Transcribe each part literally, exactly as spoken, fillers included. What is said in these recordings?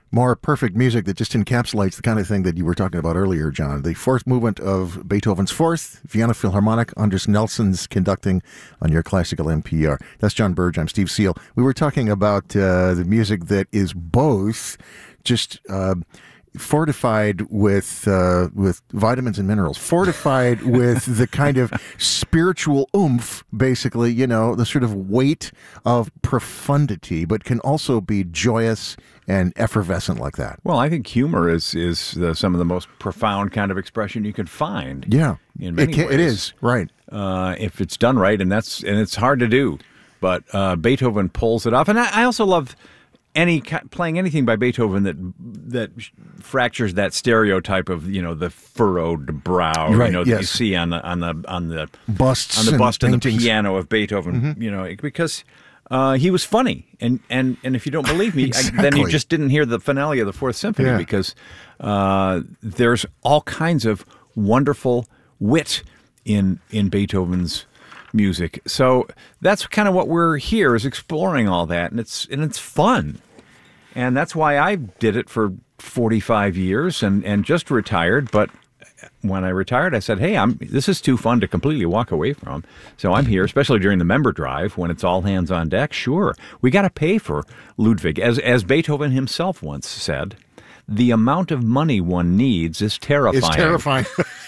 more perfect music that just encapsulates the kind of thing that you were talking about earlier, John. The fourth movement of Beethoven's Fourth, Vienna Philharmonic, Anders Nelson's conducting on your classical N P R. That's John Burge. I'm Steve Seal. We were talking about uh, the music that is both just uh, fortified with uh, with vitamins and minerals, fortified with the kind of spiritual oomph, basically, you know, the sort of weight of profundity, but can also be joyous and effervescent like that. Well, I think humor is is the, some of the most profound kind of expression you can find. Yeah, in many it, can, ways. it is right uh, if it's done right, and that's and it's hard to do. But uh, Beethoven pulls it off, and I, I also love any playing anything by Beethoven that that fractures that stereotype of, you know, the furrowed brow, right, you know, yes. that you see on the on the on the busts on the bust and, and the piano of Beethoven. Mm-hmm. You know, because. Uh, he was funny, and, and, and if you don't believe me, exactly. I, then you just didn't hear the finale of the Fourth Symphony, yeah. because uh, there's all kinds of wonderful wit in in Beethoven's music. So that's kind of what we're here, is exploring all that, and it's and it's fun, and that's why I did it for forty-five years and, and just retired, but. When I retired, I said, hey, I'm, this is too fun to completely walk away from. So I'm here, especially during the member drive when it's all hands on deck. Sure, we got to pay for Ludwig. As as Beethoven himself once said, the amount of money one needs is terrifying. It's terrifying.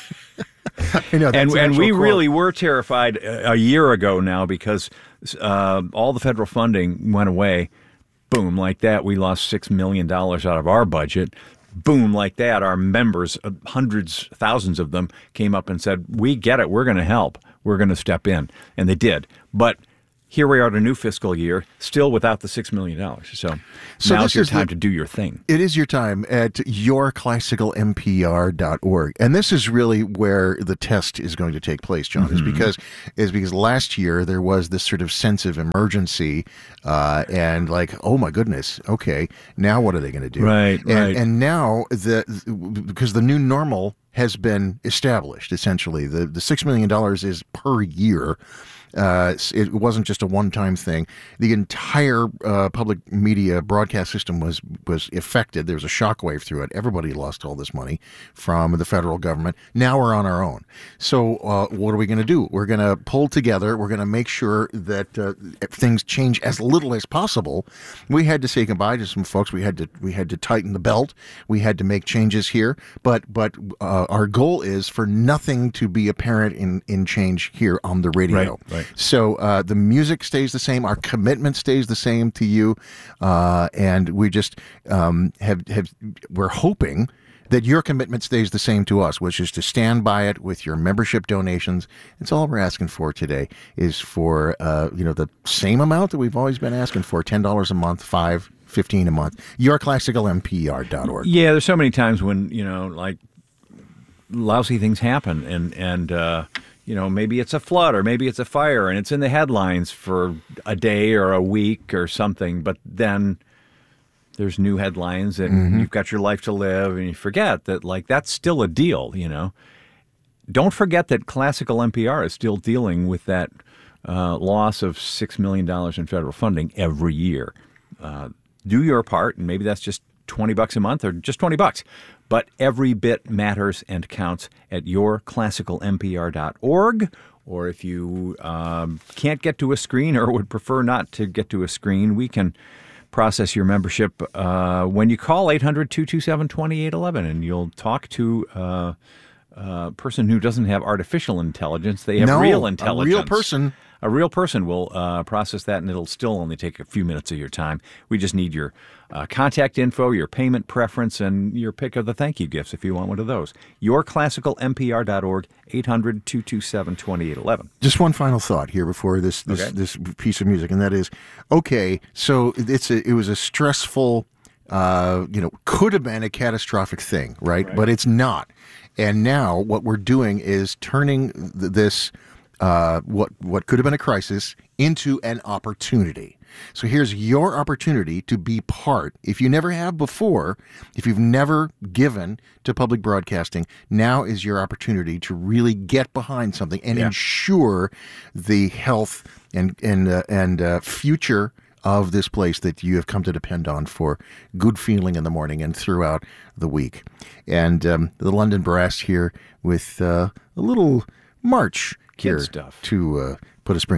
I know, and and we quote. really were terrified a, a year ago now, because uh, all the federal funding went away. Boom, like that, we lost six million dollars out of our budget. Boom, like that, our members, uh, hundreds, thousands of them, came up and said, we get it, we're going to help, we're going to step in. And they did. But here we are at a new fiscal year, still without the six million dollars. So, so now's your time the, to do your thing. It is your time at your classical N P R dot org. And this is really where the test is going to take place, John, mm-hmm. is because is because last year there was this sort of sense of emergency uh, and like, oh my goodness, okay, now what are they going to do? Right, and, right. And now, the because the new normal has been established, essentially. The, the six million dollars is per year. Uh, it wasn't just a one-time thing. The entire uh, public media broadcast system was was affected. There was a shockwave through it. Everybody lost all this money from the federal government. Now we're on our own. So uh, what are we going to do? We're going to pull together. We're going to make sure that uh, things change as little as possible. We had to say goodbye to some folks. We had to we had to tighten the belt. We had to make changes here. But but uh, our goal is for nothing to be apparent in, in change here on the radio. Right, right. So uh, the music stays the same. Our commitment stays the same to you, uh, and we just um, have have we're hoping that your commitment stays the same to us, which is to stand by it with your membership donations. It's all we're asking for today is for uh, you know the same amount that we've always been asking for: ten dollars a month, five, fifteen a month. your classical N P R dot org. Yeah, there's so many times when, you know, like lousy things happen, and and. Uh, You know, maybe it's a flood or maybe it's a fire and it's in the headlines for a day or a week or something. But then there's new headlines and mm-hmm. you've got your life to live, and you forget that, like, that's still a deal, you know. Don't forget that classical N P R is still dealing with that uh, loss of six million dollars in federal funding every year. Uh, do your part, and maybe that's just twenty bucks a month or just twenty bucks. But every bit matters and counts at your classical N P R dot org. Or if you um, can't get to a screen or would prefer not to get to a screen, we can process your membership uh, when you call eight hundred, two two seven, two eight one one, and you'll talk to uh, a person who doesn't have artificial intelligence. They have no, real intelligence. A real person. A real person will uh, process that, and it'll still only take a few minutes of your time. We just need your uh, contact info, your payment preference, and your pick of the thank you gifts if you want one of those. your classical N P R dot org, eight hundred, two two seven, two eight one one. Just one final thought here before this this, okay. this piece of music, and that is, okay, so it's a, it was a stressful, uh, you know, could have been a catastrophic thing, right? right? But it's not. And now what we're doing is turning th- this... Uh, what what could have been a crisis into an opportunity. So here's your opportunity to be part. If you never have before, if you've never given to public broadcasting, now is your opportunity to really get behind something and yeah. ensure the health and and uh, and uh, future of this place that you have come to depend on for good feeling in the morning and throughout the week. And um, the London Brass here with uh, a little march here Kid stuff. to uh, put a spring